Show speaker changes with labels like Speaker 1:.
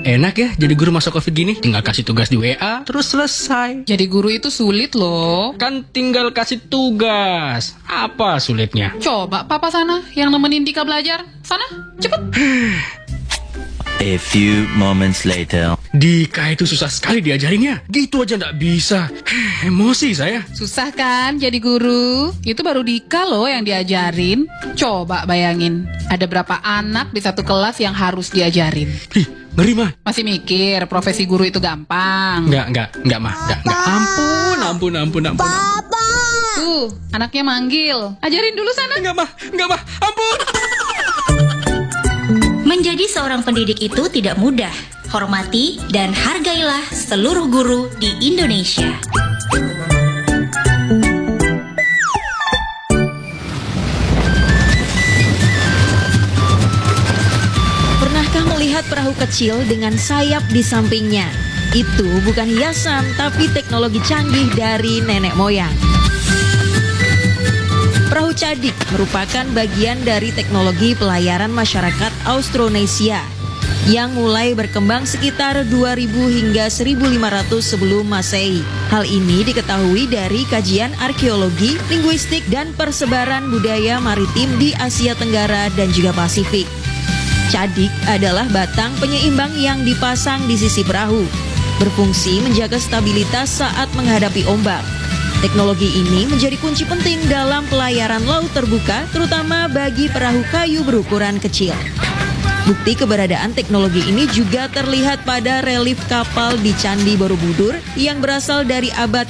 Speaker 1: Enak ya jadi guru masa COVID gini. Tinggal kasih tugas di WA, terus selesai.
Speaker 2: Jadi guru itu sulit loh.
Speaker 1: Kan tinggal kasih tugas. Apa sulitnya?
Speaker 2: Coba papa sana yang nemenin Dika belajar. Sana, cepet.
Speaker 3: A few moments later.
Speaker 1: Dika itu susah sekali diajarinnya. Gitu aja nggak bisa. Emosi saya.
Speaker 2: Susah kan jadi guru? Itu baru Dika loh yang diajarin. Coba bayangin, ada berapa anak di satu kelas yang harus diajarin?
Speaker 1: Ih, ngeri mah.
Speaker 2: Masih mikir profesi guru itu gampang?
Speaker 1: Enggak mah. Enggak. Ampun.
Speaker 4: Papa.
Speaker 2: Tuh, anaknya manggil. Ajarin dulu sana.
Speaker 1: Enggak mah. Ampun.
Speaker 5: Menjadi seorang pendidik itu tidak mudah. Hormati dan hargailah seluruh guru di Indonesia.
Speaker 6: Pernahkah melihat perahu kecil dengan sayap di sampingnya? Itu bukan hiasan, tapi teknologi canggih dari nenek moyang. Perahu Cadik merupakan bagian dari teknologi pelayaran masyarakat Austronesia yang mulai berkembang sekitar 2000 hingga 1500 sebelum Masehi. Hal ini diketahui dari kajian arkeologi, linguistik, dan persebaran budaya maritim di Asia Tenggara dan juga Pasifik. Cadik adalah batang penyeimbang yang dipasang di sisi perahu, berfungsi menjaga stabilitas saat menghadapi ombak. Teknologi ini menjadi kunci penting dalam pelayaran laut terbuka, terutama bagi perahu kayu berukuran kecil. Bukti keberadaan teknologi ini juga terlihat pada relief kapal di Candi Borobudur yang berasal dari abad